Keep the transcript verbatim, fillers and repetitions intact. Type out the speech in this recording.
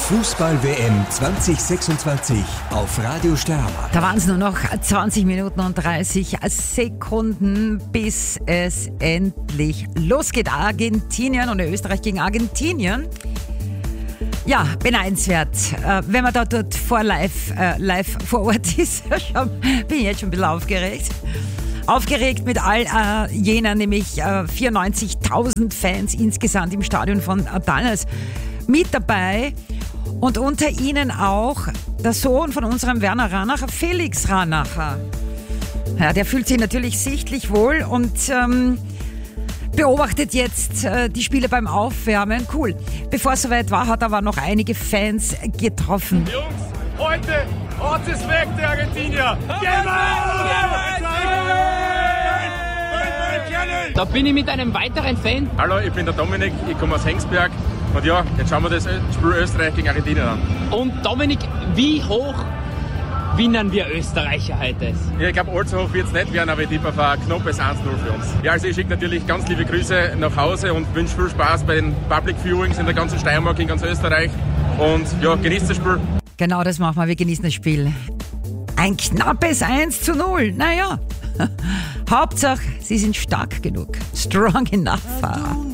Fußball-W M zwanzig sechsundzwanzig auf Radio Steiermark. Da waren es nur noch zwanzig Minuten und dreißig Sekunden, bis es endlich losgeht. Argentinien und Österreich gegen Argentinien. Ja, beneidenswert. Äh, wenn man da dort vor live, äh, live vor Ort ist, schon, bin ich jetzt schon ein bisschen aufgeregt. Aufgeregt mit all äh, jener, nämlich äh, vierundneunzigtausend Fans insgesamt im Stadion von Dallas mit dabei. Und unter ihnen auch der Sohn von unserem Werner Ranacher, Felix Ranacher. Ja, der fühlt sich natürlich sichtlich wohl und ähm, beobachtet jetzt äh, die Spiele beim Aufwärmen. Cool. Bevor es soweit war, hat er aber noch einige Fans getroffen. Jungs, heute hat es weg, die Argentinier. Da bin ich mit einem weiteren Fan. Hallo, ich bin der Dominik, ich komme aus Hengsberg. Und ja, jetzt schauen wir das Spiel Österreich gegen Argentinien an. Und Dominik, wie hoch gewinnen wir Österreicher heute? Ja, ich glaube, allzu hoch wird es nicht werden, aber ich tippe auf ein knappes eins null für uns. Ja, also ich schicke natürlich ganz liebe Grüße nach Hause und wünsche viel Spaß bei den Public Viewings in der ganzen Steiermark, in ganz Österreich. Und ja, genießt das Spiel. Genau, das machen wir. Wir genießen das Spiel. Ein knappes eins zu null. Naja, Hauptsache, sie sind stark genug. Strong enough.